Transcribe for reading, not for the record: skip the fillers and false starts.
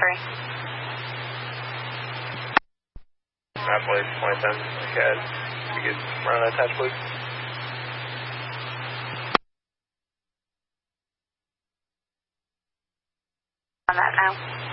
3. Appalachian 2010, CAD. You could run an attach, please. On that now.